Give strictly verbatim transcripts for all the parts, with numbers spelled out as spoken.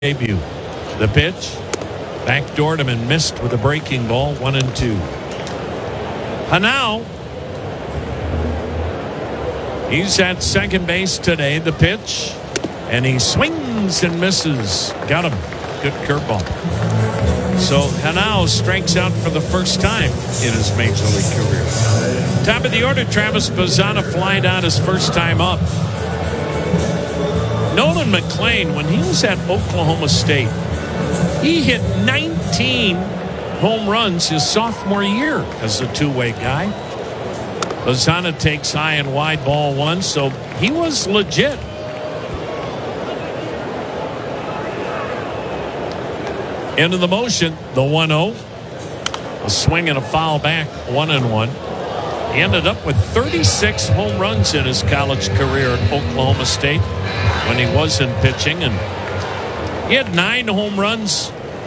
debut. The pitch, backdoored him and missed with a breaking ball, one and two. Hanau, he's at second base today. The pitch, and he swings and misses. Got him. Good curveball. So Hanau strikes out for the first time in his major league career. Top of the order, Travis Bazzana flying out his first time up. Nolan McLean, when he was at Oklahoma State, he hit nineteen home runs his sophomore year as a two-way guy. Bazzana takes high and wide, ball one, so he was legit. Into the motion, the one oh. A swing and a foul back, one and one. He ended up with thirty-six home runs in his college career at Oklahoma State when he wasn't pitching, and he had nine home runs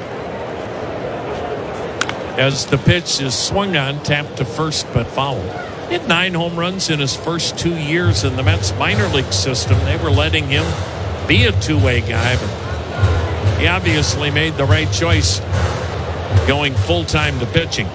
as the pitch is swung on, tapped to first but foul. He had nine home runs in his first two years in the Mets minor league system. They were letting him be a two-way guy, but he obviously made the right choice going full-time to pitching.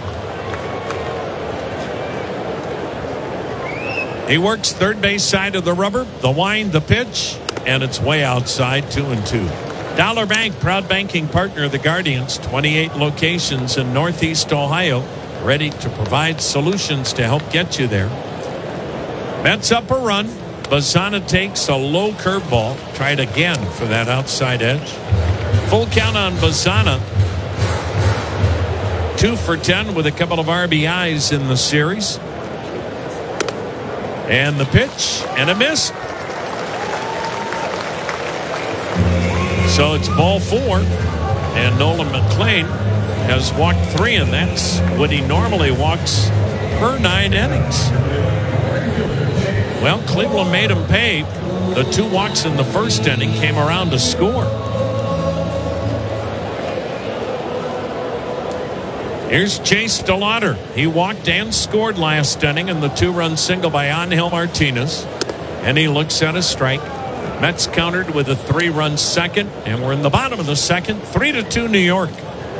He works third base side of the rubber, the wind, the pitch, and it's way outside, two and two. Dollar Bank, proud banking partner of the Guardians, twenty-eight locations in Northeast Ohio, ready to provide solutions to help get you there. Mets up a run. Bazzana takes a low curveball. Tried again for that outside edge. Full count on Bazzana. Two for ten with a couple of R B Is in the series. And the pitch, and a miss. So it's ball four, and Nolan McLean has walked three, and that's what he normally walks per nine innings. Well, Cleveland made him pay. The two walks in the first inning came around to score. Here's Chase DeLauder. He walked and scored last inning in the two-run single by Angel Martinez. And he looks at a strike. Mets countered with a three-run second, and we're in the bottom of the second. Three to two New York.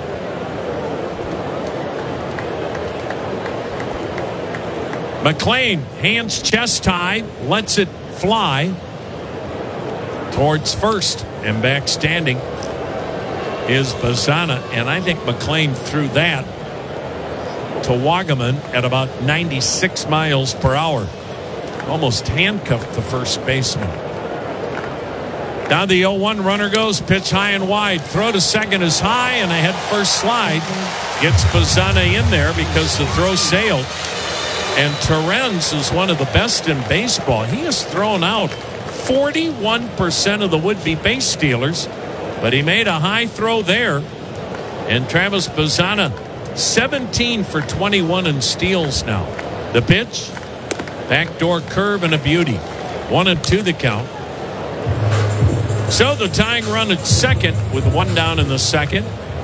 McLean, hands chest high, lets it fly towards first, and back standing is Bazzana, and I think McLean threw that to Wagaman at about ninety-six miles per hour. Almost handcuffed the first baseman. Now the oh one runner goes, pitch high and wide. Throw to second is high, and a head first slide gets Bazzana in there because the throw sailed. And Torrens is one of the best in baseball. He has thrown out forty-one percent of the would-be base stealers, but he made a high throw there. And Travis Bazzana, seventeen for twenty-one in steals now. The pitch, backdoor curve, and a beauty. One and two the count. So the tying run at second with one down in the second.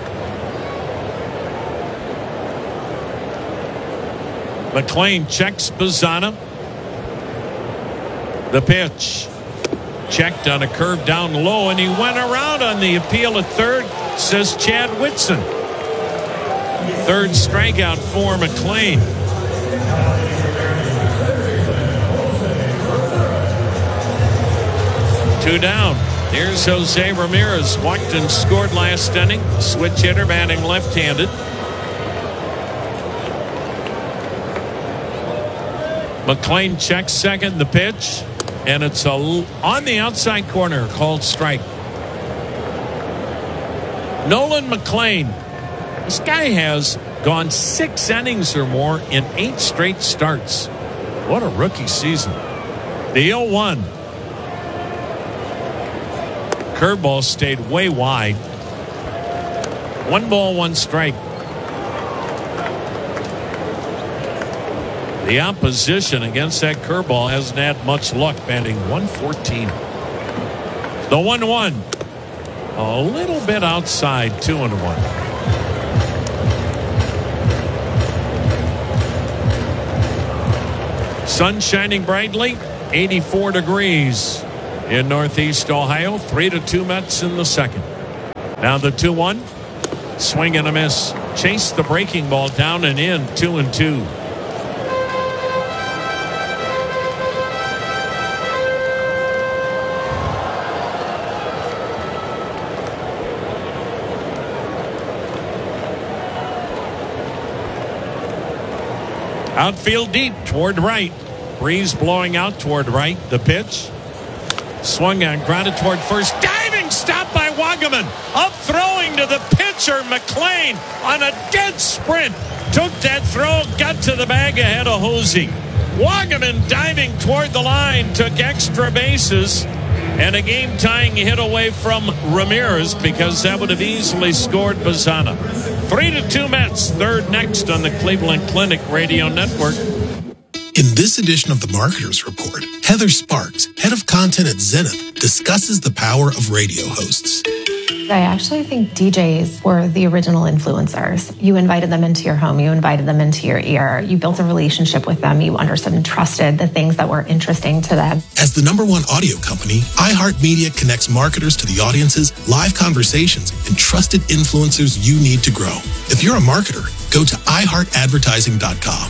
McLean checks Bazzana. The pitch, checked on a curve down low, and he went around on the appeal at third, says Chad Whitson. Third strikeout for McLean. Two down. Here's Jose Ramirez. Walked and scored last inning. Switch hitter, batting left-handed. McLean checks second. The pitch, and it's a, on the outside corner, called strike. Nolan McLean. This guy has gone six innings or more in eight straight starts. What a rookie season. The oh one. Curveball stayed way wide. One ball, one strike. The opposition against that curveball hasn't had much luck, batting one fourteen. The one one. A little bit outside, two and one. Sun shining brightly, eighty-four degrees in Northeast Ohio. Three to two Mets in the second. Now the two one. Swing and a miss. Chase the breaking ball down and in. Two and two. Outfield deep toward right. Breeze blowing out toward right. The pitch. Swung on, grounded toward first. Diving stop by Wagaman. Up throwing to the pitcher, McLean, on a dead sprint. Took that throw, got to the bag ahead of Hosey. Wagaman diving toward the line, took extra bases. And a game-tying hit away from Ramirez because that would have easily scored Bazzana. Three to two Mets. Third next on the Cleveland Clinic Radio Network. In this edition of the Marketers Report, Heather Sparks, head of content at Zenith, discusses the power of radio hosts. I actually think D Js were the original influencers. You invited them into your home. You invited them into your ear. You built a relationship with them. You understood and trusted the things that were interesting to them. As the number one audio company, iHeartMedia connects marketers to the audiences, live conversations, and trusted influencers you need to grow. If you're a marketer, go to i heart advertising dot com.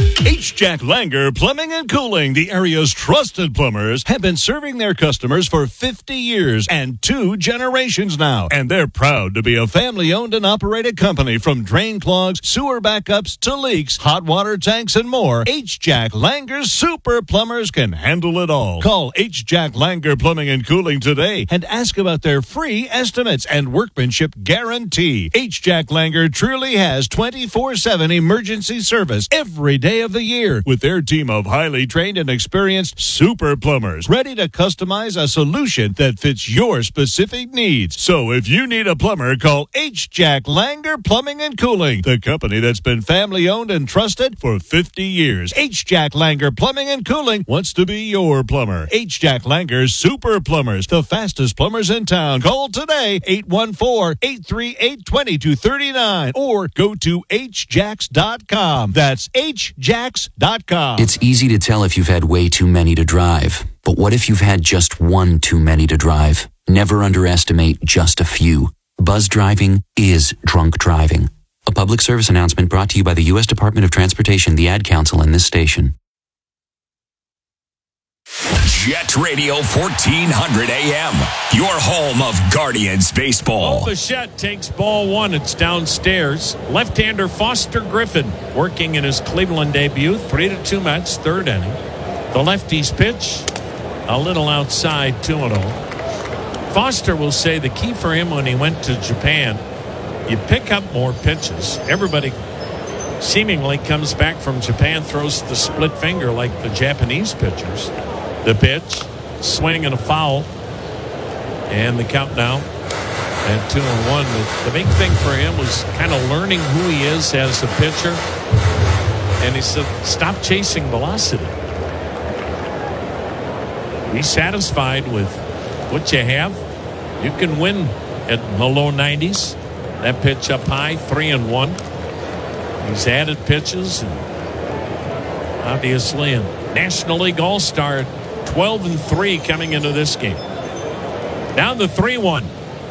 H. Jack Langer Plumbing and Cooling, the area's trusted plumbers, have been serving their customers for fifty years and two generations now. And they're proud to be a family-owned and operated company. From drain clogs, sewer backups, to leaks, hot water tanks, and more, H. Jack Langer's Super Plumbers can handle it all. Call H. Jack Langer Plumbing and Cooling today and ask about their free estimates and workmanship guarantee. H. Jack Langer truly has twenty-four seven emergency service every day of the year with their team of highly trained and experienced super plumbers ready to customize a solution that fits your specific needs. So if you need a plumber, call H. Jack Langer Plumbing and Cooling, the company that's been family owned and trusted for fifty years. H. Jack Langer Plumbing and Cooling wants to be your plumber. H. Jack Langer Super Plumbers, the fastest plumbers in town. Call today, eight one four, eight three eight, two two three nine, or go to h jacks dot com. That's h jacks dot com. It's easy to tell if you've had way too many to drive. But what if you've had just one too many to drive? Never underestimate just a few. Buzz driving is drunk driving. A public service announcement brought to you by the U S Department of Transportation, the Ad Council, and this station. Jet Radio fourteen hundred A M, your home of Guardians baseball. Bo Bichette takes ball one. It's downstairs. Left-hander Foster Griffin working in his Cleveland debut. Three to two Mets, third inning. The lefty's pitch, a little outside, two and oh. Foster will say the key for him when he went to Japan, you pick up more pitches. Everybody seemingly comes back from Japan, throws the split finger like the Japanese pitchers. The pitch, swing and a foul, and the count now at two and one. The, the big thing for him was kind of learning who he is as a pitcher, and he said, stop chasing velocity. Be satisfied with what you have. You can win at the low nineties. That pitch up high, three and one. He's added pitches, and obviously a National League All-Star, twelve and three coming into this game. Now the three one.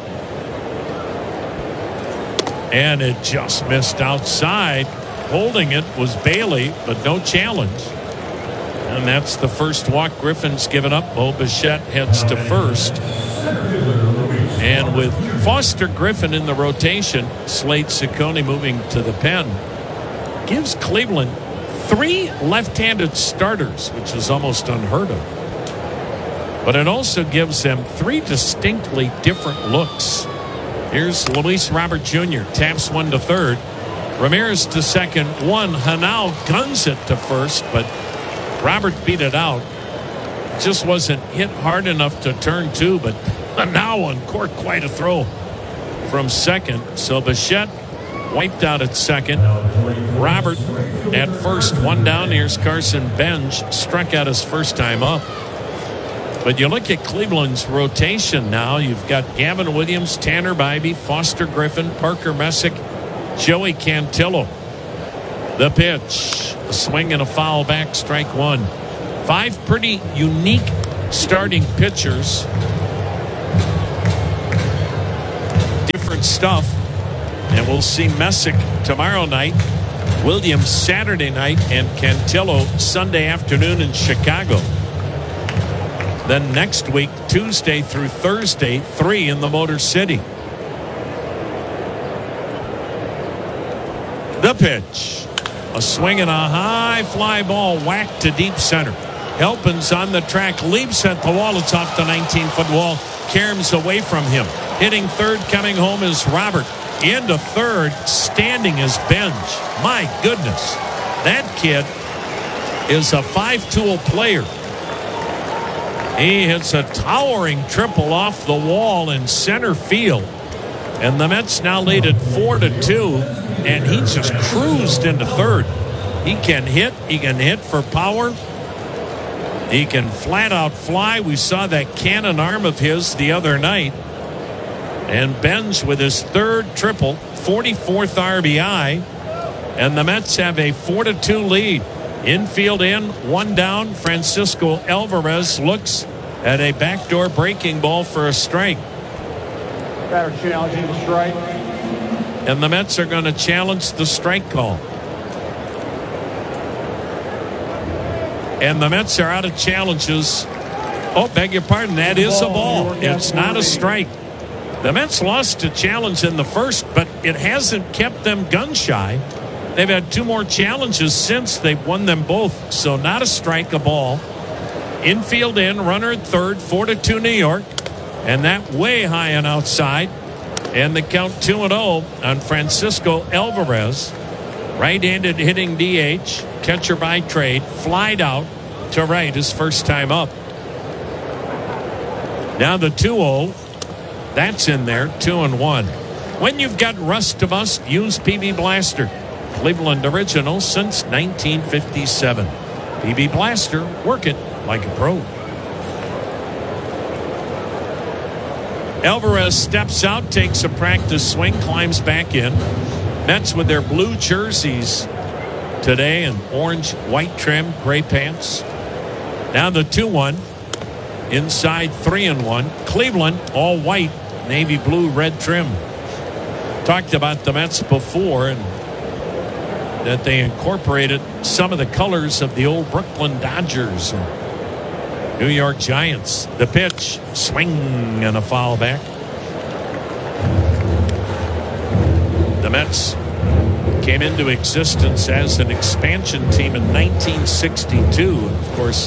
And it just missed outside. Holding it was Bailey, but no challenge. And that's the first walk Griffin's given up. Bo Bichette heads to first. And with Foster Griffin in the rotation, Slade Ciccone moving to the pen, gives Cleveland three left-handed starters, which is almost unheard of. But it also gives them three distinctly different looks. Here's Luis Robert Junior Taps one to third. Ramirez to second. One. Hanau guns it to first, but Robert beat it out. Just wasn't hit hard enough to turn two, but Hanau uncorked quite a throw from second. So Bichette wiped out at second. Robert at first, one down. Here's Carson Benj, struck out his first time up. But you look at Cleveland's rotation now. You've got Gavin Williams, Tanner Bybee, Foster Griffin, Parker Messick, Joey Cantillo. The pitch, a swing and a foul back, strike one. Five pretty unique starting pitchers. Different good stuff. And we'll see Messick tomorrow night, Williams Saturday night, and Cantillo Sunday afternoon in Chicago. Then next week, Tuesday through Thursday, three in the Motor City. The pitch. A swing and a high fly ball whacked to deep center. Helpins on the track, leaps at the wall. It's off the nineteen-foot wall. Caroms away from him. Hitting third, coming home is Robert. Into third, standing is Benj. My goodness. That kid is a five-tool player. He hits a towering triple off the wall in center field. And the Mets now lead at four to two. And he just cruised into third. He can hit. He can hit for power. He can flat out fly. We saw that cannon arm of his the other night. And Benz with his third triple, forty-fourth R B I. And the Mets have a four to two lead. Infield in, one down. Francisco Alvarez looks at a backdoor breaking ball for a strike. Batter challenging the strike. And the Mets are going to challenge the strike call. And the Mets are out of challenges. Oh, beg your pardon. That is a ball. It's not a strike. The Mets lost a challenge in the first, but it hasn't kept them gun shy. They've had two more challenges since. They've won them both. So not a strike, a ball. Infield in, runner at third, four to two New York. And that way high and outside. And the count two and oh on Francisco Alvarez. Right-handed hitting D H. Catcher by trade. Flied out to right his first time up. Now the two oh. That's in there. two and one. When you've got rust to bust, use P B Blaster. Cleveland original since nineteen fifty-seven. P B Blaster. Work it like a pro. Alvarez steps out, takes a practice swing, climbs back in. Mets with their blue jerseys today and orange white trim, gray pants. Now the two one. Inside three and one. Cleveland all white, navy blue, red trim. Talked about the Mets before and that they incorporated some of the colors of the old Brooklyn Dodgers and New York Giants. The pitch, swing and a foul back. The Mets came into existence as an expansion team in nineteen sixty-two. Of course,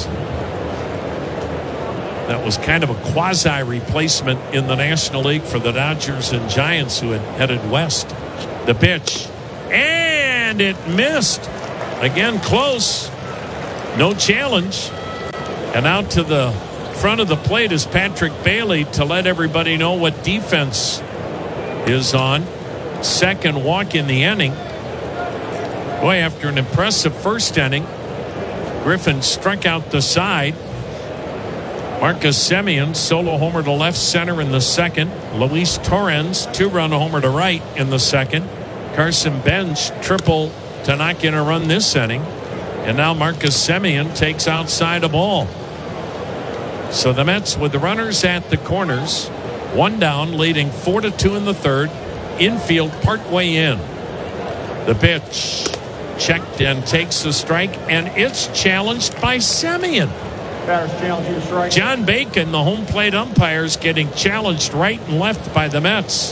that was kind of a quasi replacement in the National League for the Dodgers and Giants who had headed west. The pitch, and it missed. Again, close. No challenge. And out to the front of the plate is Patrick Bailey to let everybody know what defense is on. Second walk in the inning. Boy, after an impressive first inning, Griffin struck out the side. Marcus Semien, solo homer to left center in the second. Luis Torrens, two-run homer to right in the second. Carson Bench, triple to knock in a run this inning. And now Marcus Semien takes outside a ball. So the Mets with the runners at the corners. One down, leading four to two in the third. Infield partway in. The pitch. Checked and takes the strike. And it's challenged by Semien. John Bacon, the home plate umpire, is getting challenged right and left by the Mets.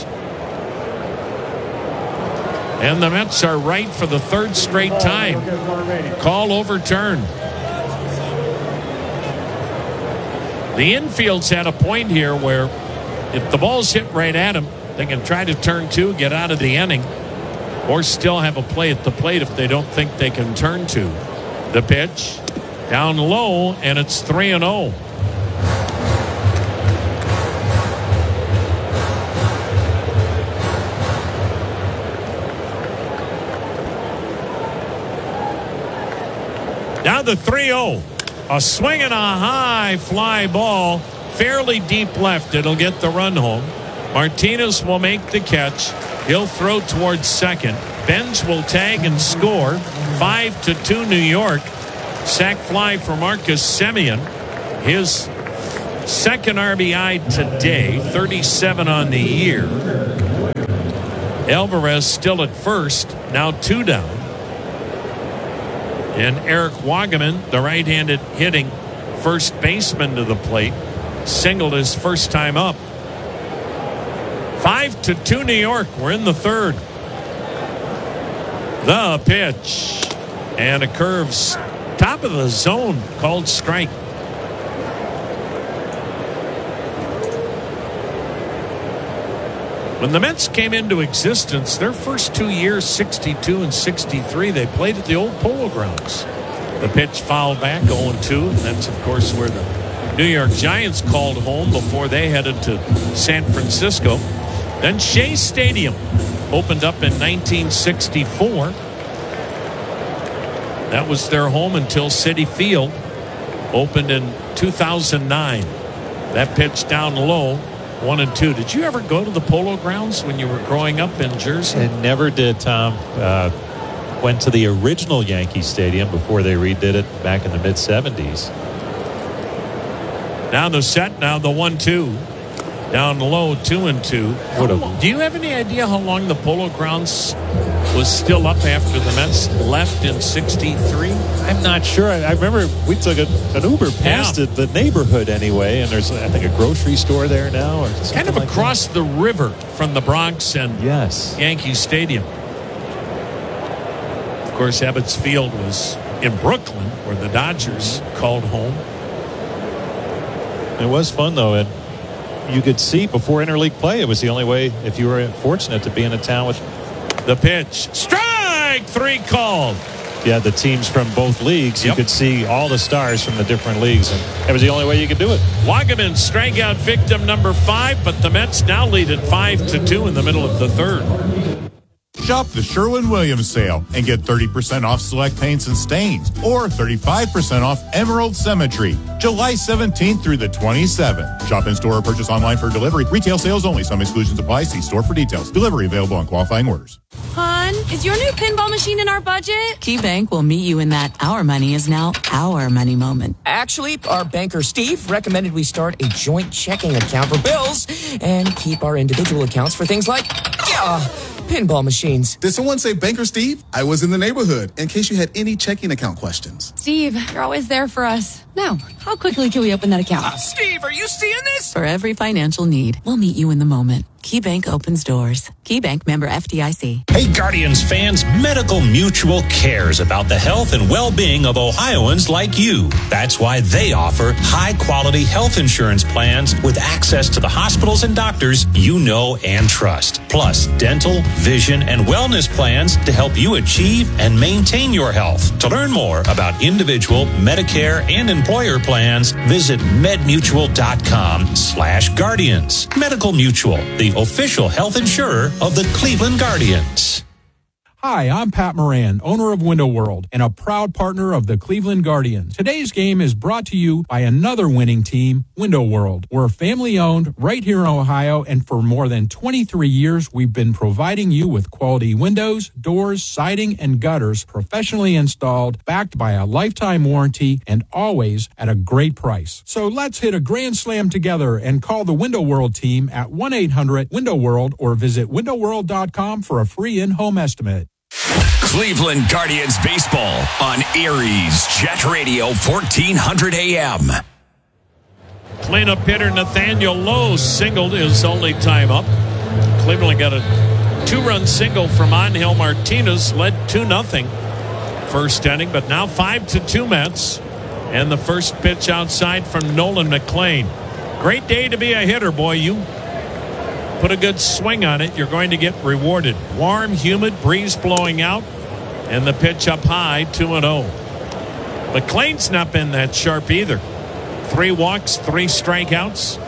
And the Mets are right for the third straight time. Call overturned. The infield's at a point here where if the ball's hit right at them, they can try to turn two, get out of the inning, or still have a play at the plate if they don't think they can turn two. The pitch down low, and it's three and oh. Now the three oh. A swing and a high fly ball, fairly deep left. It'll get the run home. Martinez will make the catch. He'll throw towards second. Benz will tag and score. Five to two New York. Sac fly for Marcus Semien. His second R B I today, thirty-seven on the year. Alvarez still at first, now two down. And Eric Wagaman, the right-handed hitting first baseman to the plate, singled his first time up. Five to two New York. We're in the third. The pitch. And a curve top of the zone called strike. When the Mets came into existence, their first two years, sixty-two and sixty-three, they played at the old Polo Grounds. The pitch fouled back, oh and two, and that's, of course, where the New York Giants called home before they headed to San Francisco. Then Shea Stadium opened up in nineteen sixty-four. That was their home until Citi Field opened in two thousand nine. That pitch down low. One and two. Did you ever go to the Polo Grounds when you were growing up in Jersey? I never did, Tom. Uh, went to the original Yankee Stadium before they redid it back in the mid seventies. Now the set, now the one two. Down low, two and two. What a, do you have any idea how long the Polo Grounds was still up after the Mets left in sixty-three? I'm not sure. I, I remember we took a, an Uber past yeah. it, the neighborhood anyway, and there's, I think, a grocery store there now. Or kind of like across that. the river from the Bronx and yes. Yankee Stadium. Of course, Ebbets Field was in Brooklyn, where the Dodgers called home. It was fun, though, and you could see before interleague play, it was the only way, if you were fortunate to be in a town with the pitch. Strike three called. You had the teams from both leagues. Yep. You could see all the stars from the different leagues, and it was the only way you could do it. Wagaman strikeout victim number five, but the Mets now lead at five to two in the middle of the third. Shop the Sherwin-Williams sale and get thirty percent off select paints and stains or thirty-five percent off Emerald Cemetery. July seventeenth through the twenty-seventh. Shop in store or purchase online for delivery. Retail sales only. Some exclusions apply. See store for details. Delivery available on qualifying orders. Hon, is your new pinball machine in our budget? KeyBank will meet you in that our money is now our money moment. Actually, our banker Steve recommended we start a joint checking account for bills and keep our individual accounts for things like, yeah, pinball machines. Did someone say Banker Steve? I was in the neighborhood in case you had any checking account questions. Steve, you're always there for us. Now, how quickly can we open that account? Uh, Steve, are you seeing this? For every financial need, we'll meet you in the moment. KeyBank opens doors. KeyBank member F D I C. Hey, Guardians fans, Medical Mutual cares about the health and well-being of Ohioans like you. That's why they offer high-quality health insurance plans with access to the hospitals and doctors you know and trust. Plus, dental, vision, and wellness plans to help you achieve and maintain your health. To learn more about individual, Medicare, and employer plans, visit medmutual.com slash guardians. Medical Mutual, the official health insurer of the Cleveland Guardians. Hi, I'm Pat Moran, owner of Window World and a proud partner of the Cleveland Guardians. Today's game is brought to you by another winning team, Window World. We're family-owned right here in Ohio, and for more than twenty-three years, we've been providing you with quality windows, doors, siding, and gutters professionally installed, backed by a lifetime warranty, and always at a great price. So let's hit a grand slam together and call the Window World team at one eight hundred window world or visit window world dot com for a free in-home estimate. Cleveland Guardians baseball on Erie's Jet Radio fourteen hundred A M. Cleanup hitter Nathaniel Lowe singled his only time up. Cleveland got a two-run single from Angel Martinez, led two nothing first inning, but now five to two Mets. And the first pitch outside from Nolan McLean. Great day to be a hitter, boy. You put a good swing on it, you're going to get rewarded. Warm, humid, breeze blowing out, and the pitch up high, two and oh. McLean's not been that sharp either. Three walks, three strikeouts.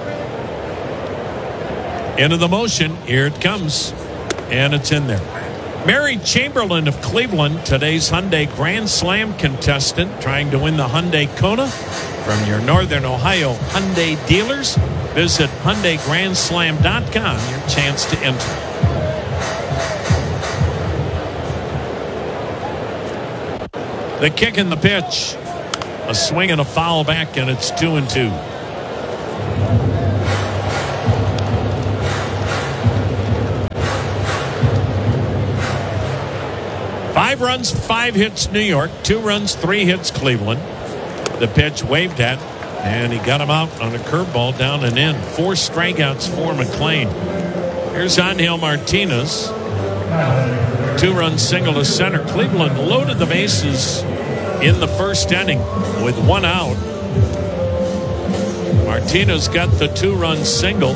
Into the motion, here it comes, and it's in there. Mary Chamberlain of Cleveland, today's Hyundai Grand Slam contestant, trying to win the Hyundai Kona from your Northern Ohio Hyundai dealers. Visit Hyundai Grand Slam dot com, your chance to enter. The kick and the pitch. A swing and a foul back, and it's two and two. Five runs, five hits New York. Two runs, three hits Cleveland. The pitch waved at, and he got him out on a curveball down and in. Four strikeouts for McLean. Here's Angel Martinez. Two-run single to center. Cleveland loaded the bases in the first inning with one out. Martinez got the two-run single.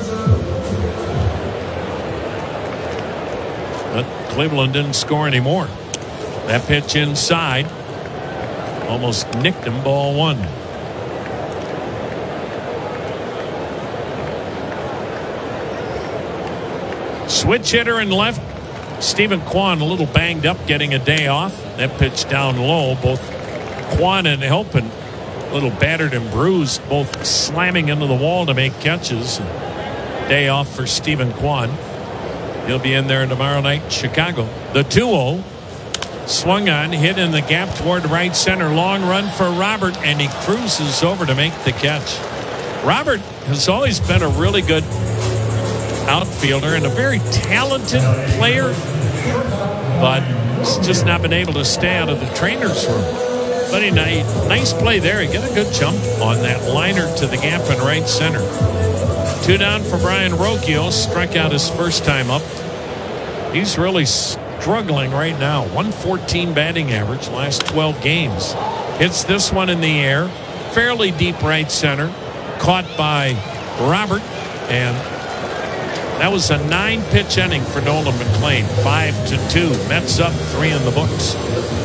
But Cleveland didn't score anymore. That pitch inside almost nicked him, ball one. Switch hitter in left. Stephen Kwan a little banged up, getting a day off. That pitch down low. Both Kwan and Halpin a little battered and bruised, both slamming into the wall to make catches. Day off for Stephen Kwan. He'll be in there tomorrow night in Chicago. The two oh swung on, hit in the gap toward right center. Long run for Robert, and he cruises over to make the catch. Robert has always been a really good outfielder and a very talented player, but he's just not been able to stay out of the trainer's room. But a nice play there. He got a good jump on that liner to the gap in right center. Two down for Brian Rocchio. Struck out his first time up. He's really struggling right now. one fourteen batting average last twelve games. Hits this one in the air. Fairly deep right center. Caught by Robert. And that was a nine-pitch inning for Nolan McLean. Five to two. Mets up, three in the books.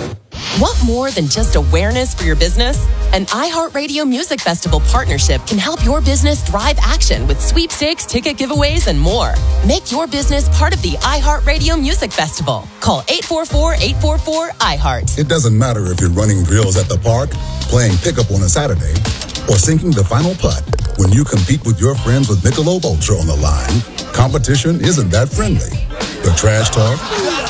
Want more than just awareness for your business? An iHeartRadio Music Festival partnership can help your business drive action with sweepstakes, ticket giveaways, and more. Make your business part of the iHeartRadio Music Festival. Call eight four four, eight four four, I heart. It doesn't matter if you're running drills at the park, playing pickup on a Saturday, or sinking the final putt. When you compete with your friends with Michelob Ultra on the line, competition isn't that friendly. The trash talk,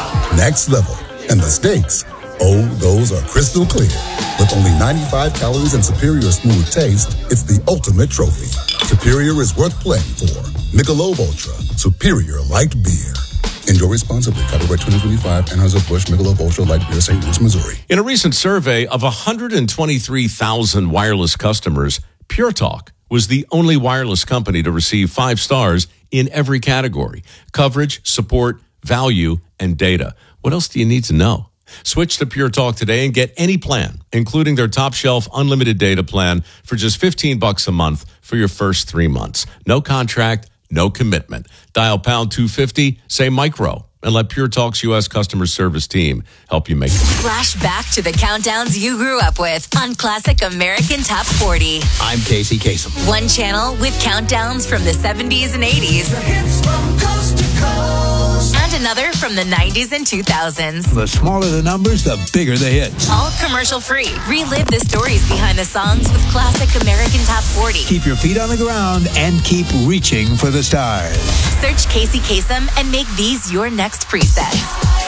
next level, and the stakes, oh, those are crystal clear. With only ninety-five calories and superior smooth taste, it's the ultimate trophy. Superior is worth playing for. Michelob Ultra, superior light beer. Enjoy responsibly. Copyright twenty twenty-five, Anheuser-Busch Michelob Ultra Light Beer, Saint Louis, Missouri. In a recent survey of one hundred twenty-three thousand wireless customers, Pure Talk was the only wireless company to receive five stars in every category: coverage, support, value, and data. What else do you need to know? Switch to Pure Talk today and get any plan, including their top shelf unlimited data plan for just fifteen bucks a month for your first three months. No contract, no commitment. Dial pound two fifty, say micro, and let Pure Talk's U S customer service team help you make it. Flash back to the countdowns you grew up with on Classic American Top forty. I'm Casey Kasem. One channel with countdowns from the seventies and eighties. The hits from coast to coast. And another from the nineties and two thousands. The smaller the numbers, the bigger the hits. All commercial free. Relive the stories behind the songs with Classic American Top forty. Keep your feet on the ground and keep reaching for the stars. Search Casey Kasem and make these your next presets.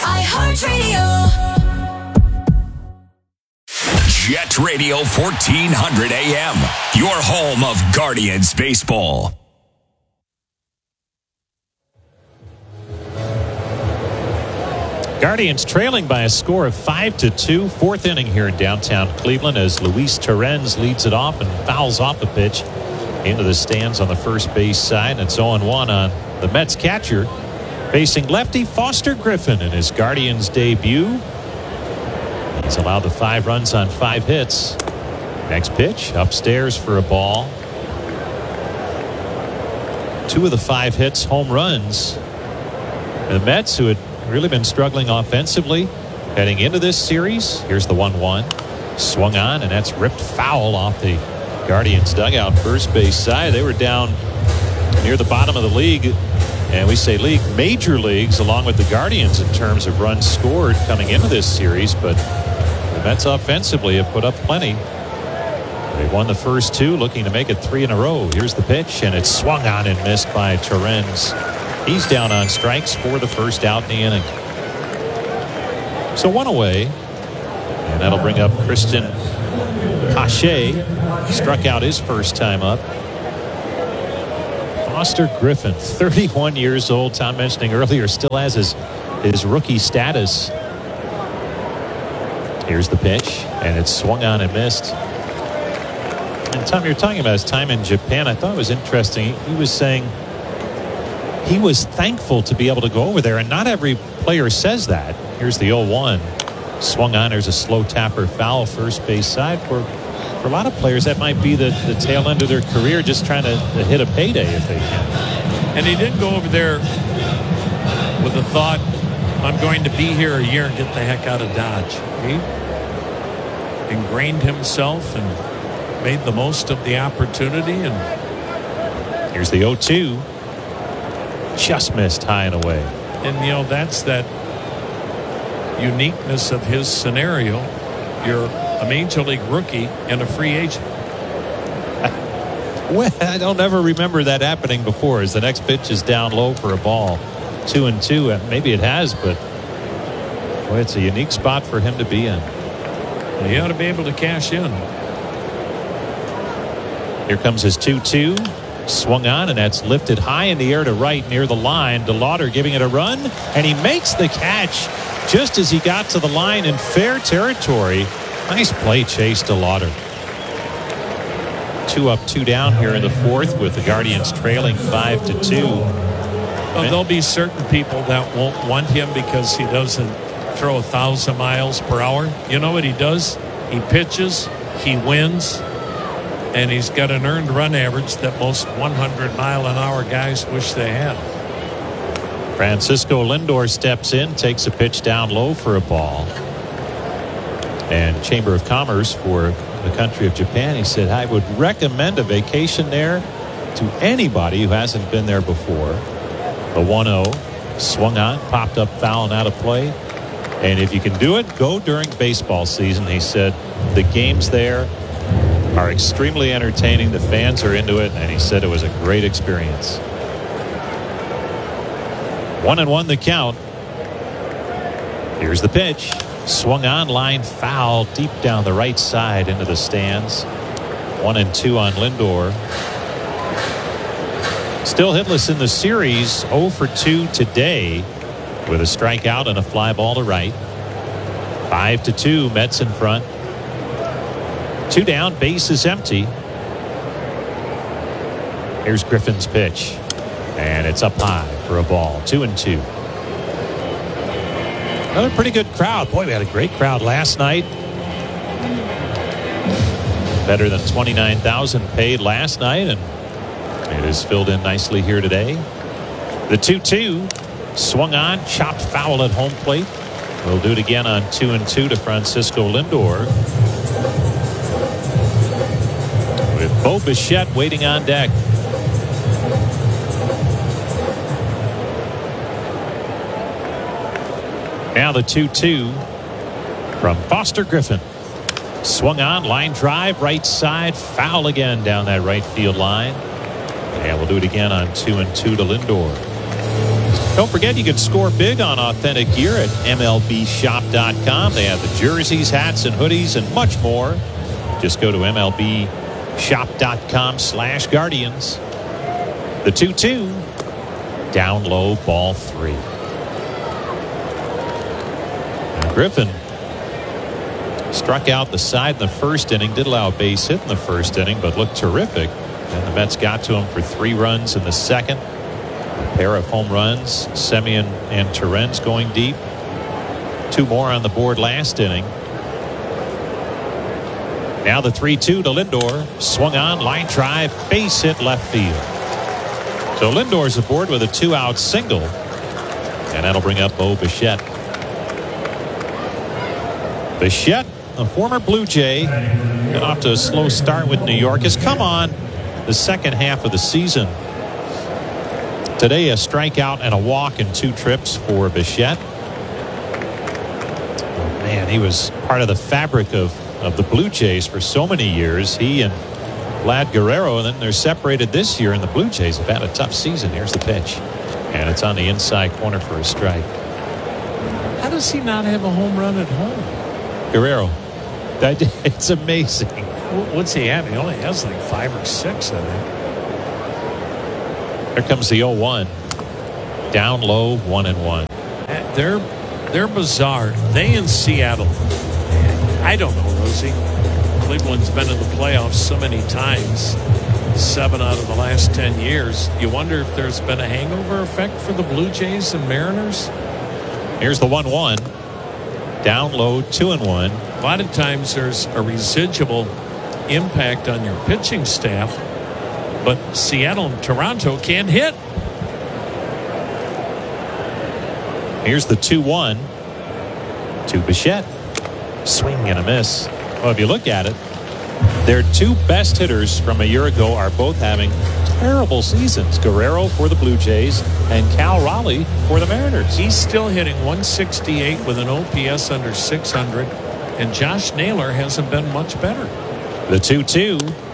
iHeartRadio. Jet Radio fourteen hundred A M, your home of Guardians baseball. Guardians trailing by a score of five to two. Fourth inning here in downtown Cleveland as Luis Torrens leads it off and fouls off a pitch into the stands on the first base side. And it's oh and one on the Mets catcher facing lefty Foster Griffin in his Guardians debut. He's allowed the five runs on five hits. Next pitch upstairs for a ball. Two of the five hits home runs. The Mets, who had really been struggling offensively heading into this series. Here's the one one. Swung on, and that's ripped foul off the Guardians dugout first base side. They were down near the bottom of the league, and we say league, major leagues, along with the Guardians in terms of runs scored coming into this series. But the Mets offensively have put up plenty. They won the first two, looking to make it three in a row. Here's the pitch, and it's swung on and missed by Torrens. He's down on strikes for the first out in the inning. So one away, and that'll bring up Christian Pache. Struck out his first time up. Foster Griffin, thirty-one years old. Tom mentioning earlier, still has his his rookie status. Here's the pitch, and it's swung on and missed. And Tom, you're talking about his time in Japan. I thought it was interesting. He was saying he was thankful to be able to go over there, and not every player says that. Here's the oh one. Swung on. There's a slow tapper foul first base side. For, for a lot of players, that might be the, the tail end of their career, just trying to, to hit a payday if they can. And he didn't go over there with the thought, I'm going to be here a year and get the heck out of Dodge. He ingrained himself and made the most of the opportunity. And here's the oh two. Just missed high and away. And, you know, that's that uniqueness of his scenario. You're a major league rookie and a free agent. Well, I don't ever remember that happening before. As the next pitch is down low for a ball. Two and two. Maybe it has, but boy, it's a unique spot for him to be in. He ought to be able to cash in. Here comes his two two. Swung on, and that's lifted high in the air to right near the line. DeLauder giving it a run, and he makes the catch just as he got to the line in fair territory. Nice play, Chase DeLauder. Two up, two down here in the fourth with the Guardians trailing five to two. Well, there'll be certain people that won't want him because he doesn't throw a thousand miles per hour. You know what he does? He pitches, he wins, and he's got an earned run average that most one hundred mile an hour guys wish they had. Francisco Lindor steps in, takes a pitch down low for a ball. And Chamber of Commerce for the country of Japan, he said, I would recommend a vacation there to anybody who hasn't been there before. The one oh swung on, popped up foul and out of play. And if you can do it, go during baseball season. He said the games there are extremely entertaining. The fans are into it, and he said it was a great experience. One and one the count. Here's the pitch. Swung on, line foul deep down the right side into the stands. One and two on Lindor. Still hitless in the series, oh for two today with a strikeout and a fly ball to right. Five to two, Mets in front. Two down, base is empty. Here's Griffin's pitch, and it's up high for a ball. Two and two. Another pretty good crowd. Boy, we had a great crowd last night. Better than twenty-nine thousand paid last night, and it is filled in nicely here today. The two two swung on, chopped foul at home plate. We'll do it again on two and two to Francisco Lindor. With Bo Bichette waiting on deck. Now the two two from Foster Griffin. Swung on, line drive, right side, foul again down that right field line. And we'll do it again on two and two to Lindor. Don't forget you can score big on authentic gear at M L B shop dot com. They have the jerseys, hats, and hoodies, and much more. Just go to M L B shop dot com slash Guardians. The two two. Down low, ball three. And Griffin struck out the side in the first inning, did allow a base hit in the first inning, but looked terrific. And the Mets got to him for three runs in the second. A pair of home runs, Semien and Torrens going deep. Two more on the board last inning. Now the three two to Lindor. Swung on, line drive, base hit left field. So Lindor's aboard with a two-out single. And that'll bring up Bo Bichette. Bichette, a former Blue Jay, got off to a slow start with New York, has come on the second half of the season. Today, a strikeout and a walk in two trips for Bichette. Man, he was part of the fabric of, of the Blue Jays for so many years. He and Vlad Guerrero, and then they're separated this year, and the Blue Jays have had a tough season. Here's the pitch, and it's on the inside corner for a strike. How does he not have a home run at home? Guerrero. That, it's amazing. What's he have? He only has like five or six, I think. Here comes the oh one. Down low, one and one. They're they're bizarre. They in Seattle I don't know, Rosie. Cleveland's been in the playoffs so many times, seven out of the last ten years. You wonder if there's been a hangover effect for the Blue Jays and Mariners? Here's the one one. Down low, two and one. A lot of times there's a residual impact on your pitching staff, but Seattle and Toronto can't hit. Here's the two one to Bichette. Swing and a miss. Well, if you look at it, their two best hitters from a year ago are both having terrible seasons. Guerrero for the Blue Jays and Cal Raleigh for the Mariners. He's still hitting one sixty-eight with an O P S under six hundred, and Josh Naylor hasn't been much better. The two two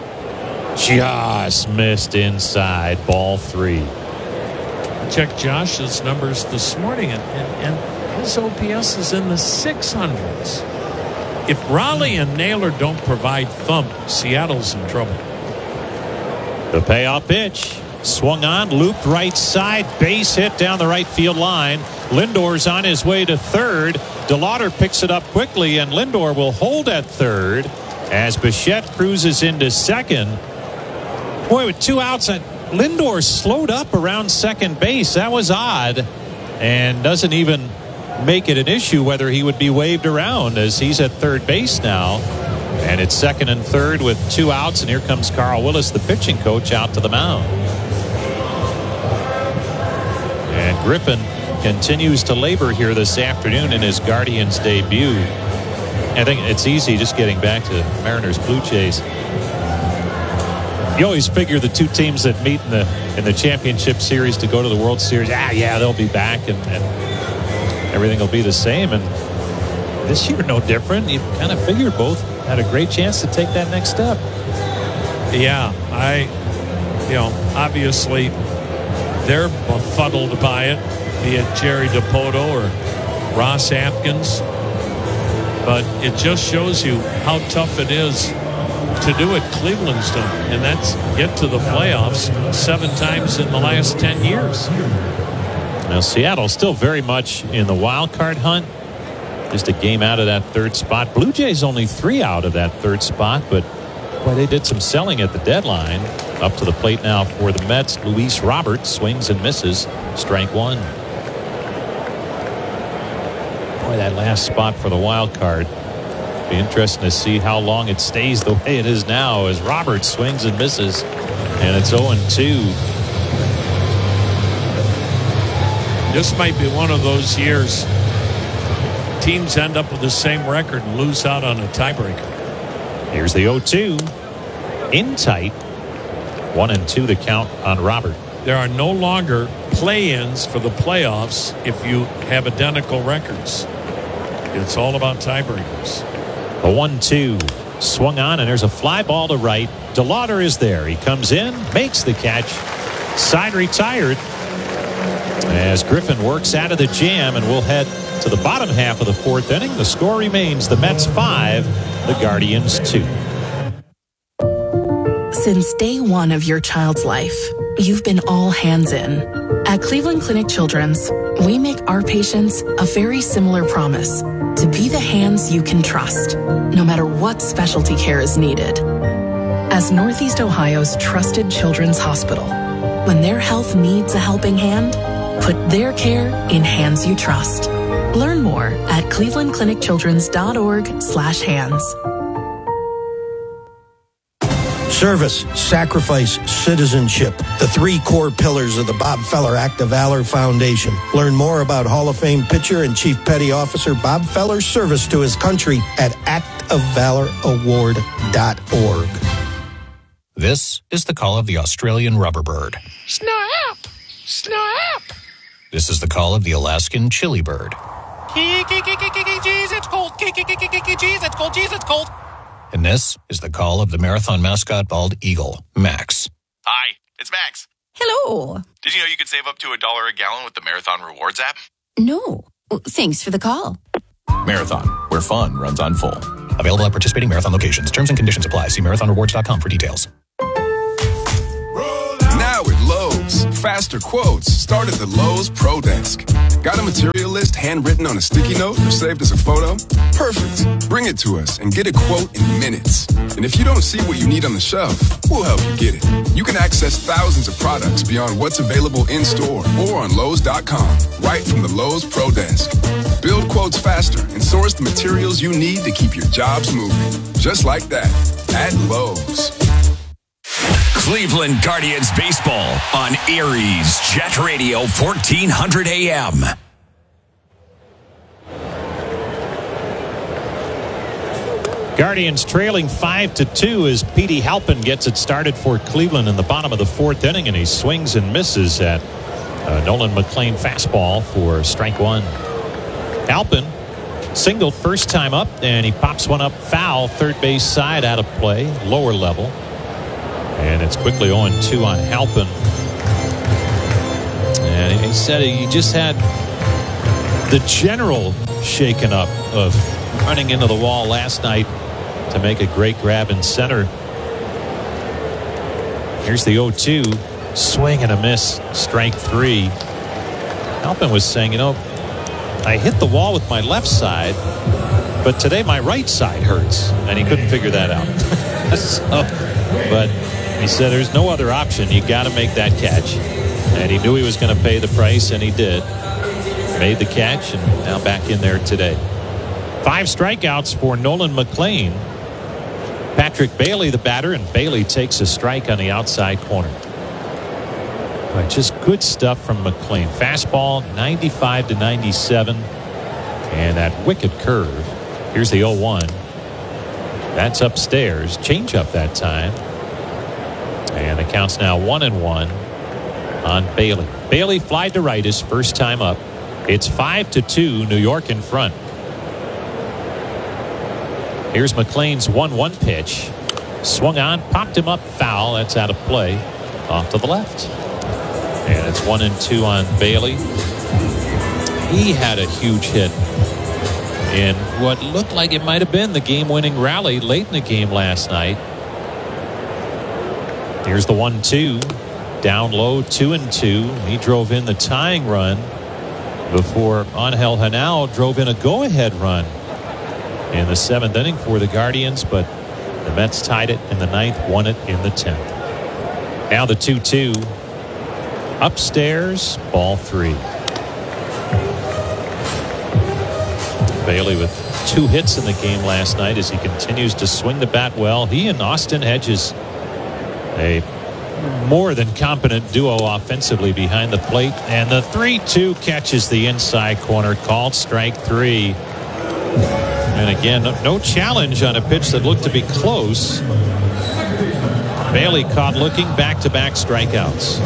just missed inside, ball three. I checked Josh's numbers this morning, and, and, and his O P S is in the six hundreds. If Raleigh and Naylor don't provide thump, Seattle's in trouble. The payoff pitch. Swung on, looped right side, base hit down the right field line. Lindor's on his way to third. DeLauder picks it up quickly, and Lindor will hold at third as Bichette cruises into second. Boy, with two outs, Lindor slowed up around second base. That was odd, and doesn't even make it an issue whether he would be waved around, as he's at third base now. And it's second and third with two outs, and here comes Carl Willis, the pitching coach, out to the mound. And Griffin continues to labor here this afternoon in his Guardians debut. I think it's easy just getting back to Mariners Blue Jays. You always figure the two teams that meet in the in the championship series to go to the World Series, ah, yeah, they'll be back, and, and everything will be the same. And this year, no different. You kind of figured both had a great chance to take that next step. Yeah, I, you know, obviously they're befuddled by it, be it Jerry Dipoto or Ross Atkins. But it just shows you how tough it is to do what Cleveland's done, and that's get to the playoffs seven times in the last ten years. Now, Seattle still very much in the wild card hunt. Just a game out of that third spot. Blue Jays only three out of that third spot, but boy, they did some selling at the deadline. Up to the plate now for the Mets. Luis Robert swings and misses. Strike one. Boy, that last spot for the wild card. Be interesting to see how long it stays the way it is now as Robert swings and misses. And it's oh and two. This might be one of those years teams end up with the same record and lose out on a tiebreaker. Here's the oh two. In tight. One and two to count on Robert. There are no longer play-ins for the playoffs if you have identical records. It's all about tiebreakers. A one two. Swung on, and there's a fly ball to right. DeLauder is there. He comes in, makes the catch. Side retired. As Griffin works out of the jam, and we'll head to the bottom half of the fourth inning. The score remains the Mets five, the Guardians two. Since day one of your child's life, you've been all hands in. At Cleveland Clinic Children's, we make our patients a very similar promise: to be the hands you can trust, no matter what specialty care is needed. As Northeast Ohio's trusted children's hospital, when their health needs a helping hand, put their care in hands you trust. Learn more at cleveland clinic children's dot org slash hands. Service, sacrifice, citizenship. The three core pillars of the Bob Feller Act of Valor Foundation. Learn more about Hall of Fame pitcher and Chief Petty Officer Bob Feller's service to his country at act of valor award dot org. This is the call of the Australian rubber bird. Snap! Snap! This is the call of the Alaskan chili bird. Jeez, it's cold. Jeez, it's cold. Jeez, it's cold. And this is the call of the marathon mascot bald eagle, Max. Hi, it's Max. Hello. Did you know you could save up to a dollar a gallon with the Marathon Rewards app? No. Thanks for the call. Marathon, where fun runs on full. Available at participating Marathon locations. Terms and conditions apply. See marathon rewards dot com for details. Now at Lowe's, faster quotes, start at the Lowe's Pro Desk. Got a material list handwritten on a sticky note or saved as a photo? Perfect. Bring it to us and get a quote in minutes. And if you don't see what you need on the shelf, we'll help you get it. You can access thousands of products beyond what's available in store or on Lowe's dot com, right from the Lowe's Pro Desk. Build quotes faster and source the materials you need to keep your jobs moving. Just like that, at Lowe's. Cleveland Guardians baseball on Aries Jet Radio fourteen hundred A M. Guardians trailing five to two as Petey Halpin gets it started for Cleveland in the bottom of the fourth inning, and he swings and misses at uh, Nolan McLean fastball for strike one. Halpin singled first time up, and he pops one up foul, third base side out of play, lower level. And it's quickly oh and two on Halpin. And he said he just had the general shaken up of running into the wall last night to make a great grab in center. Here's the oh two. Swing and a miss. Strike three. Halpin was saying, you know, I hit the wall with my left side, but today my right side hurts. And he couldn't figure that out. so, but he said there's no other option. You got to make that catch. And he knew he was going to pay the price, and he did. Made the catch, and now back in there today. Five strikeouts for Nolan McLean. Patrick Bailey, the batter, and Bailey takes a strike on the outside corner. But just good stuff from McLean. Fastball, ninety-five to ninety-seven. And that wicked curve. Here's the oh one. That's upstairs. Changeup that time. And the count's now one and one on Bailey. Bailey flied to right his first time up. It's five to two, New York in front. Here's McLean's one one pitch. Swung on, popped him up, foul. That's out of play, off to the left. And it's one and two on Bailey. He had a huge hit in what looked like it might have been the game-winning rally late in the game last night. Here's the one two. Down low, two and two. He drove in the tying run before Angel Hanao drove in a go-ahead run in the seventh inning for the Guardians, but the Mets tied it in the ninth, won it in the tenth. Now the two two. Upstairs, ball three. Bailey with two hits in the game last night as he continues to swing the bat well. He and Austin Hedges, a more than competent duo offensively behind the plate. And the three two catches the inside corner, called strike three. And again, no, no challenge on a pitch that looked to be close. Bailey caught looking, back-to-back strikeouts.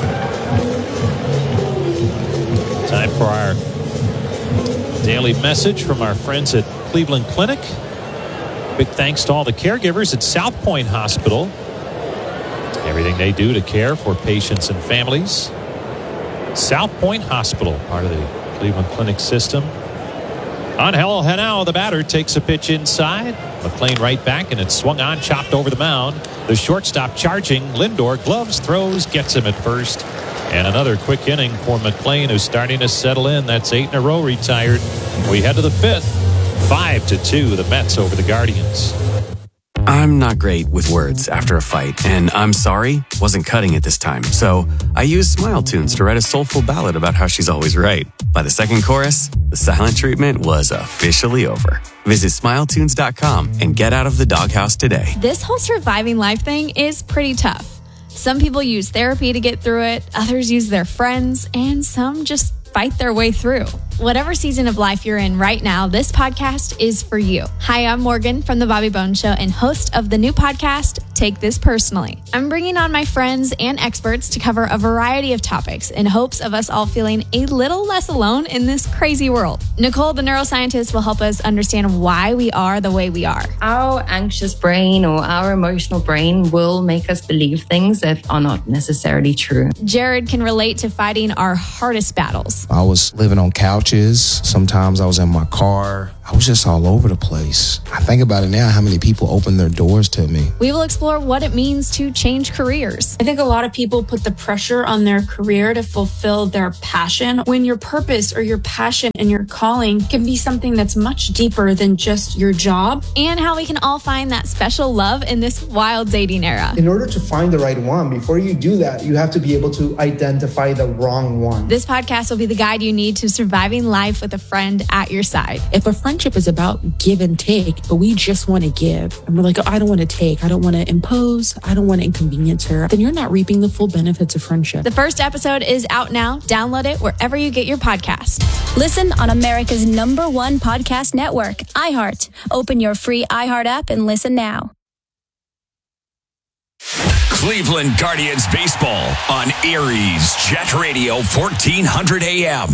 Time for our daily message from our friends at Cleveland Clinic. Big thanks to all the caregivers at South Point Hospital. Everything they do to care for patients and families. South Point Hospital, part of the Cleveland Clinic system. Angel Hanao, the batter, takes a pitch inside. McLean right back, and it's swung on, chopped over the mound. The shortstop charging. Lindor gloves, throws, gets him at first. And another quick inning for McLean, who's starting to settle in. That's eight in a row retired. We head to the fifth. Five to two, the Mets over the Guardians. I'm not great with words after a fight, and I'm sorry wasn't cutting it this time. So I used Smile Tunes to write a soulful ballad about how she's always right. By the second chorus, the silent treatment was officially over. Visit smile tunes dot com and get out of the doghouse today. This whole surviving life thing is pretty tough. Some people use therapy to get through it, others use their friends, and some just fight their way through. Whatever season of life you're in right now, this podcast is for you. Hi, I'm Morgan from The Bobby Bones Show and host of the new podcast, Take This Personally. I'm bringing on my friends and experts to cover a variety of topics in hopes of us all feeling a little less alone in this crazy world. Nicole, the neuroscientist, will help us understand why we are the way we are. Our anxious brain or our emotional brain will make us believe things that are not necessarily true. Jared can relate to fighting our hardest battles. I was living on couches. Sometimes I was in my car. I was just all over the place. I think about it now, how many people opened their doors to me. We will explore what it means to change careers. I think a lot of people put the pressure on their career to fulfill their passion, when your purpose or your passion and your calling can be something that's much deeper than just your job. And how we can all find that special love in this wild dating era. In order to find the right one, before you do that, you have to be able to identify the wrong one. This podcast will be the guide you need to surviving life with a friend at your side. If a friendship is about give and take, but we just want to give, and we're like, oh, I don't want to take, I don't want to impose, I don't want to inconvenience her, then you're not reaping the full benefits of friendship. The first episode is out now. Download it wherever you get your podcast. Listen on America's number one podcast network, iHeart. Open your free iHeart app and listen now. Cleveland Guardians baseball on Aries Jet Radio fourteen hundred A M.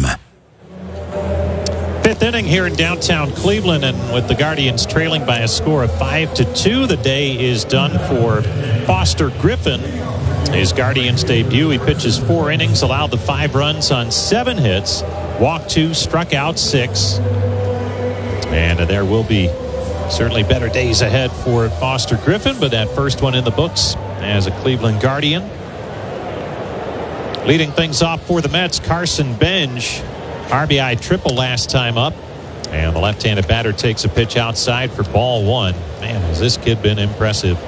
Fifth inning here in downtown Cleveland, and with the Guardians trailing by a score of five to two, the day is done for Foster Griffin. His Guardians debut, he pitches four innings, allowed the five runs on seven hits, walked two, struck out six, and there will be certainly better days ahead for Foster Griffin, but that first one in the books as a Cleveland Guardian. Leading things off for the Mets, Carson Bench. R B I triple last time up. And the left-handed batter takes a pitch outside for ball one. Man, has this kid been impressive.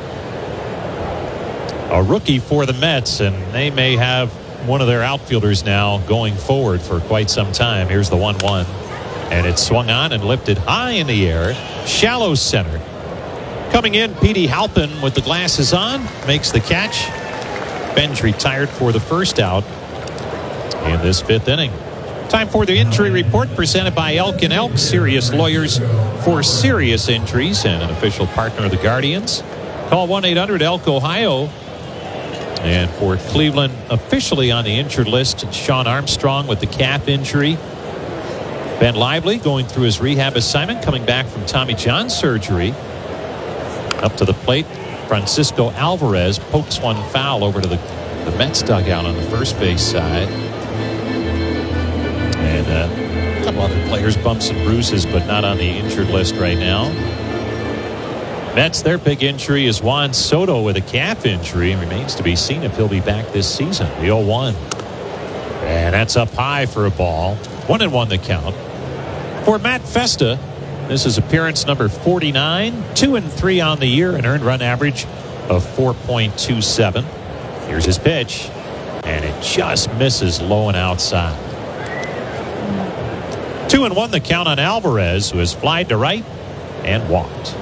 A rookie for the Mets, and they may have one of their outfielders now going forward for quite some time. Here's the one one. And it's swung on and lifted high in the air. Shallow center. Coming in, Petey Halpin with the glasses on. Makes the catch. Bench retired for the first out in this fifth inning. Time for the injury report presented by Elk and Elk, serious lawyers for serious injuries and an official partner of the Guardians. Call one eight hundred ELK Ohio. And for Cleveland, officially on the injured list, Sean Armstrong with the calf injury. Ben Lively going through his rehab assignment, coming back from Tommy John surgery. Up to the plate, Francisco Alvarez pokes one foul over to the, the Mets dugout on the first base side. And uh, a couple other players, bumps and bruises, but not on the injured list right now. Mets, their big injury is Juan Soto with a calf injury. It remains to be seen if he'll be back this season. The oh one. And that's up high for a ball. One and one the count. For Matt Festa, this is appearance number forty-nine. Two and three on the year, an earned run average of four point two seven. Here's his pitch. And it just misses low and outside. Two and one the count on Alvarez, who has flied to right and walked.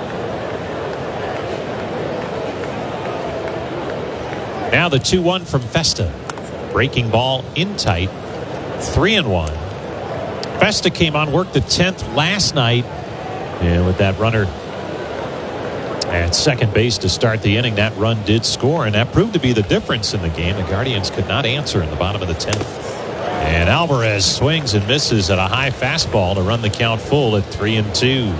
Now the two one from Festa. Breaking ball in tight. Three and one. Festa came on, worked the tenth last night. And with that runner at second base to start the inning, that run did score, and that proved to be the difference in the game. The Guardians could not answer in the bottom of the tenth. And Alvarez swings and misses at a high fastball to run the count full at three and two.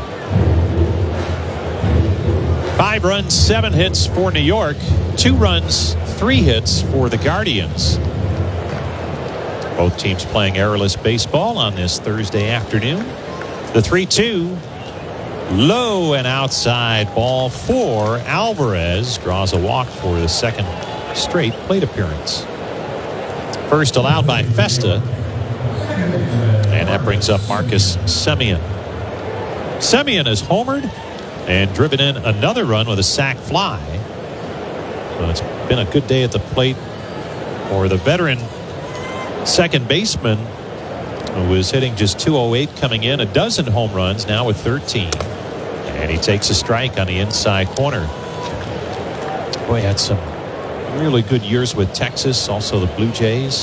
Five runs, seven hits for New York. Two runs, three hits for the Guardians. Both teams playing errorless baseball on this Thursday afternoon. The three two. Low and outside, ball four. Alvarez draws a walk for the second straight plate appearance. First allowed by Festa. And that brings up Marcus Semien. Semien has homered and driven in another run with a sac fly. So it's been a good day at the plate for the veteran second baseman, who was hitting just two oh eight coming in. A dozen home runs now with thirteen. And he takes a strike on the inside corner. Boy, had some really good years with Texas, also the Blue Jays.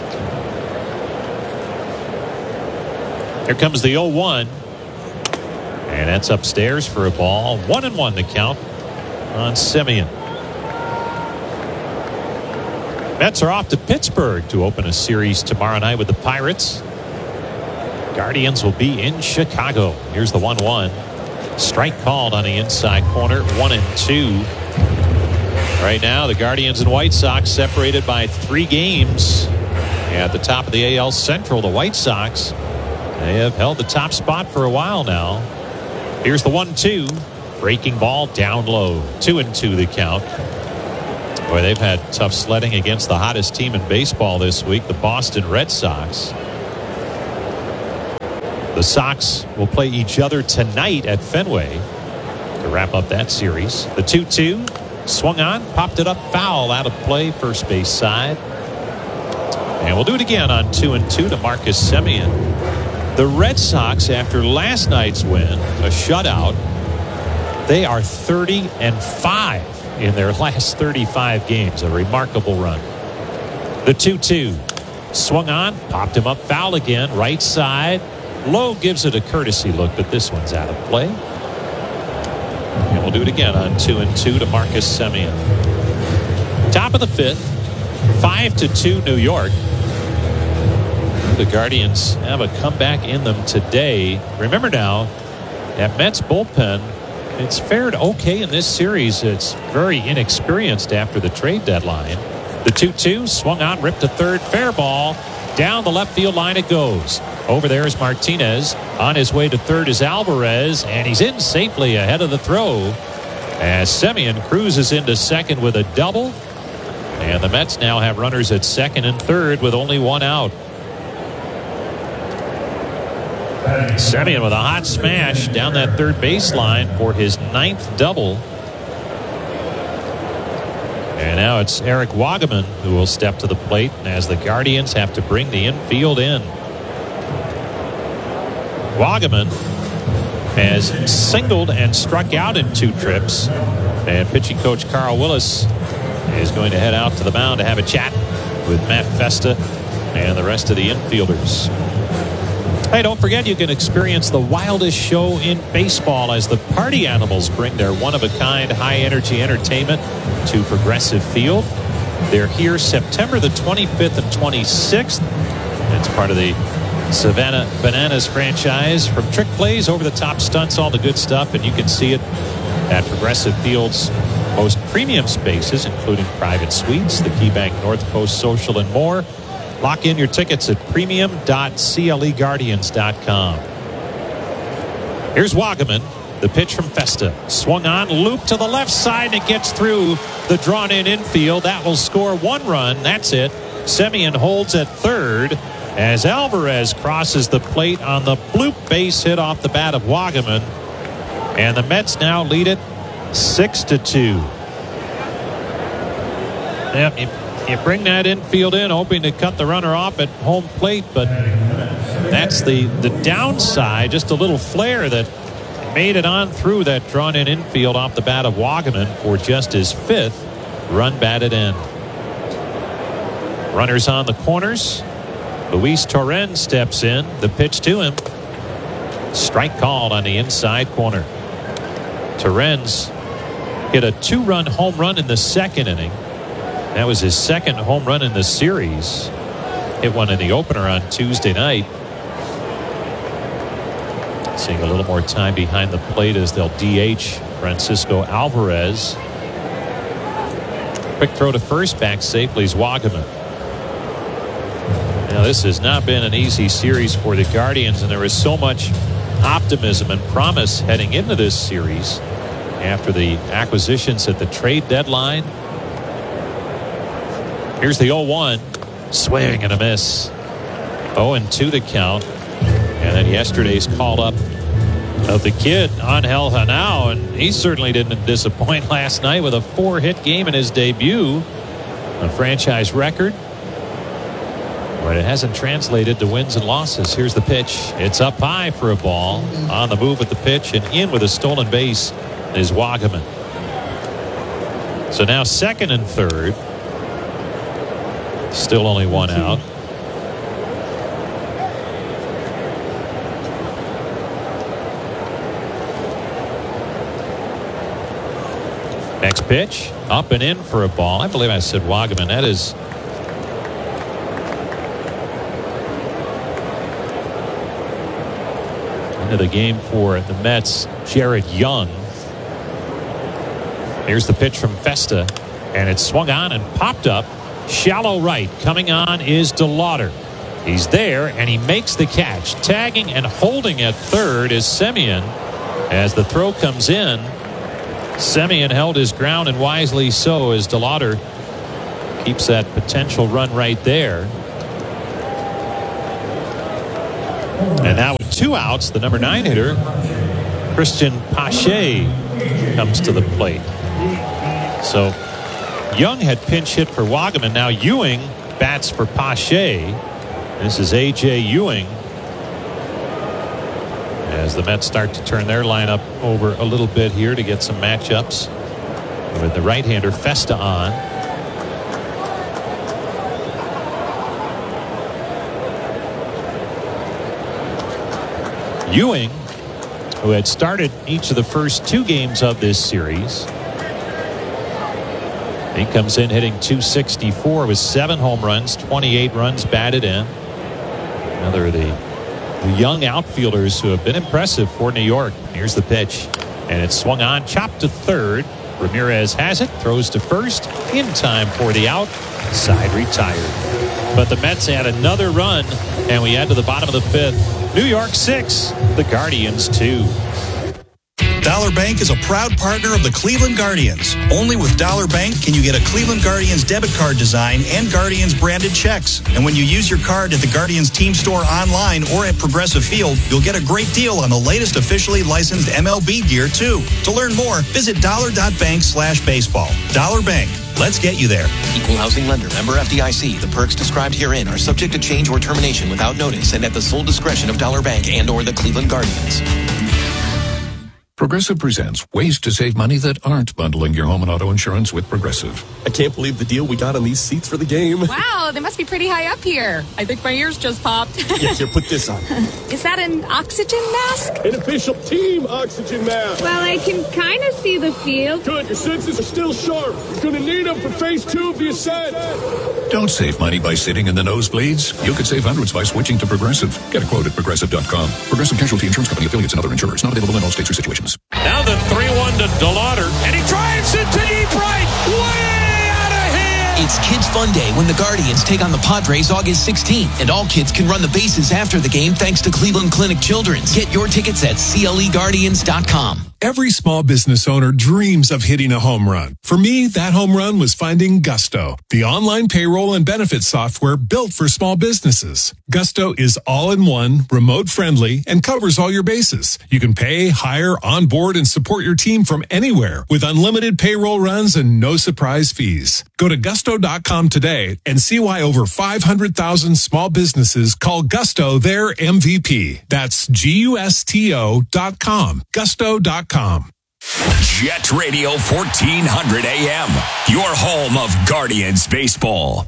Here comes the oh one. And that's upstairs for a ball. One and one to count on Semien. Mets are off to Pittsburgh to open a series tomorrow night with the Pirates. Guardians will be in Chicago. Here's the one one. Strike called on the inside corner. One and two. Right now, the Guardians and White Sox separated by three games. At the top of the A L Central, the White Sox They have held the top spot for a while now. Here's the one two. Breaking ball down low. Two and two the count. Boy, they've had tough sledding against the hottest team in baseball this week, the Boston Red Sox. The Sox will play each other tonight at Fenway to wrap up that series. The two two swung on, popped it up, foul out of play, first base side. And we'll do it again on two and two to Marcus Semien. The Red Sox, after last night's win, a shutout, they are thirty and five in their last thirty-five games. A remarkable run. The two two swung on, popped him up, foul again, right side. Lowe gives it a courtesy look, but this one's out of play. And we'll do it again on two and two to Marcus Semien. Top of the fifth, five to two New York. The Guardians have a comeback in them today. Remember now, that Mets bullpen, it's fared okay in this series. It's very inexperienced after the trade deadline. The two two swung on, ripped to third, fair ball. Down the left field line it goes. Over there is Martinez. On his way to third is Alvarez, and he's in safely ahead of the throw as Semien cruises into second with a double. And the Mets now have runners at second and third with only one out. Semien with a hot smash down that third baseline for his ninth double. And now it's Eric Wagaman who will step to the plate as the Guardians have to bring the infield in. Wagaman has singled and struck out in two trips. And pitching coach Carl Willis is going to head out to the mound to have a chat with Matt Festa and the rest of the infielders. Hey, don't forget you can experience the wildest show in baseball as the Party Animals bring their one-of-a-kind high-energy entertainment to Progressive Field. They're here September the twenty-fifth and twenty-sixth. It's part of the Savannah Bananas franchise. From trick plays, over-the-top stunts, all the good stuff, and you can see it at Progressive Field's most premium spaces, including private suites, the KeyBank North Coast Social, and more. Lock in your tickets at premium dot cle guardians dot com. Here's Wagaman. The pitch from Festa. Swung on, loop to the left side, and it gets through the drawn-in infield. That will score one run. That's it. Semien holds at third as Alvarez crosses the plate on the bloop base hit off the bat of Wagaman. And the Mets now lead it six to two. Yep, you, you bring that infield in, hoping to cut the runner off at home plate, but that's the, the downside. Just a little flare that made it on through that drawn-in infield off the bat of Wagaman for just his fifth run batted in. Runners on the corners. Luis Torrens steps in. The pitch to him. Strike called on the inside corner. Torrens hit a two-run home run in the second inning. That was his second home run in the series. Hit one in the opener on Tuesday night. Seeing a little more time behind the plate as they'll D H Francisco Alvarez. Quick throw to first, back safely is Wagaman. Now this has not been an easy series for the Guardians, and there is so much optimism and promise heading into this series after the acquisitions at the trade deadline. Here's the oh one. Swing and a miss. oh and two to count. And then yesterday's call up of the kid, Angel Hanao, and he certainly didn't disappoint last night with a four-hit game in his debut. A franchise record. But it hasn't translated to wins and losses. Here's the pitch. It's up high for a ball. On the move with the pitch and in with a stolen base is Wagaman. So now second and third. Still only one out. Next pitch, up and in for a ball. I believe I said Wagaman. That is into the game for the Mets, Jared Young. Here's the pitch from Festa, and it's swung on and popped up. Shallow right. Coming on is DeLauder. He's there, and he makes the catch. Tagging and holding at third is Semien. As the throw comes in, Semien held his ground, and wisely so, as DeLauder keeps that potential run right there. And now with two outs, the number nine hitter, Christian Pache, comes to the plate. So Young had pinch hit for Wagaman. Now Ewing bats for Pache. This is A J Ewing. As the Mets start to turn their lineup over a little bit here to get some matchups with the right-hander Festa on. Ewing, who had started each of the first two games of this series, he comes in hitting two sixty-four with seven home runs, twenty-eight runs batted in. Another of the The young outfielders who have been impressive for New York. Here's the pitch, and it's swung on, chopped to third. Ramirez has it, throws to first, in time for the out. Side retired. But the Mets add another run, and we add to the bottom of the fifth. New York six, the Guardians two. Dollar Bank is a proud partner of the Cleveland Guardians. Only with Dollar Bank can you get a Cleveland Guardians debit card design and Guardians branded checks. And when you use your card at the Guardians team store online or at Progressive Field, you'll get a great deal on the latest officially licensed M L B gear, too. To learn more, visit dollar.bank slash baseball. Dollar Bank. Let's get you there. Equal housing lender. Member F D I C. The perks described herein are subject to change or termination without notice and at the sole discretion of Dollar Bank and or the Cleveland Guardians. Progressive presents ways to save money that aren't bundling your home and auto insurance with Progressive. I can't believe the deal we got on these seats for the game. Wow, they must be pretty high up here. I think my ears just popped. Yeah, here, put this on. Is that an oxygen mask? An official team oxygen mask. Well, I can kind of see the field. Good, your senses are still sharp. You're going to need them for phase two of the ascent. Don't save money by sitting in the nosebleeds. You could save hundreds by switching to Progressive. Get a quote at progressive dot com. Progressive Casualty Insurance Company, affiliates, and other insurers. Not available in all states or situations. Now the three one to DeLauder, and he drives it to deep right, way out of here. It's Kids Fun Day when the Guardians take on the Padres August sixteenth, and all kids can run the bases after the game thanks to Cleveland Clinic Children's. Get your tickets at C L E Guardians dot com. Every small business owner dreams of hitting a home run. For me, that home run was finding Gusto, the online payroll and benefits software built for small businesses. Gusto is all-in-one, remote-friendly, and covers all your bases. You can pay, hire, onboard, and support your team from anywhere with unlimited payroll runs and no surprise fees. Go to gusto dot com today and see why over five hundred thousand small businesses call Gusto their M V P. That's G U S T O dot com. Gusto dot com. Jet Radio fourteen hundred A M, your home of Guardians baseball.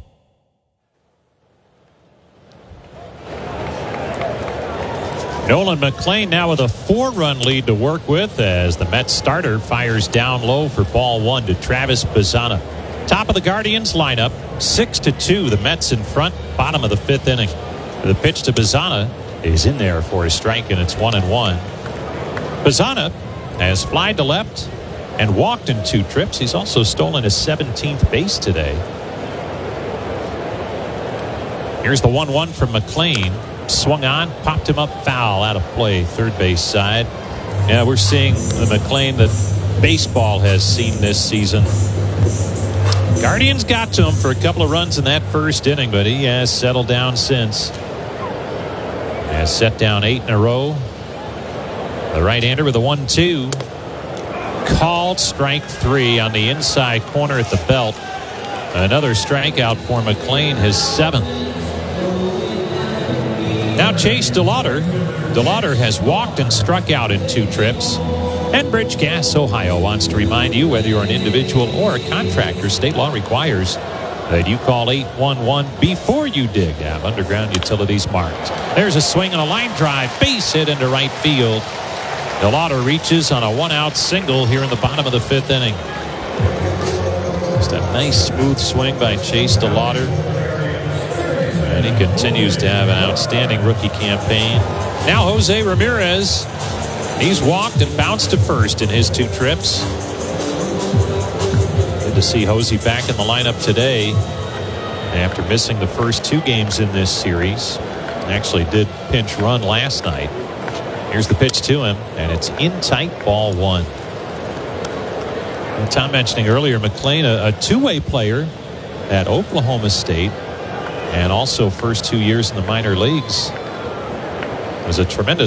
Nolan McLean now with a four-run lead to work with as the Mets starter fires down low for ball one to Travis Bazzana. Top of the Guardians lineup, six to two. The Mets in front, bottom of the fifth inning. The pitch to Bazzana is in there for a strike, and it's one and one. Bazzana has flied to left and walked in two trips. He's also stolen his seventeenth base today. Here's the one one from McLean. Swung on, popped him up foul, out of play, third base side. Yeah, we're seeing the McLean that baseball has seen this season. Guardians got to him for a couple of runs in that first inning, but he has settled down since. Has set down eight in a row. The right-hander with a one two. Called strike three on the inside corner at the belt. Another strikeout for McLean, his seventh. Now Chase DeLauder. DeLauder has walked and struck out in two trips. Enbridge Gas Ohio wants to remind you, whether you're an individual or a contractor, state law requires that you call eight one one before you dig to have underground utilities marked. There's a swing and a line drive, base hit into right field. DeLauder reaches on a one-out single here in the bottom of the fifth inning. Just a nice smooth swing by Chase DeLauder. And he continues to have an outstanding rookie campaign. Now Jose Ramirez. He's walked and bounced to first in his two trips. Good to see Jose back in the lineup today. after missing the first two games in this series. Actually did pinch run last night. Here's the pitch to him, and it's in tight, ball one. And Tom mentioning earlier, McLean, a, a two-way player at Oklahoma State, and also first two years in the minor leagues. Was a tremendous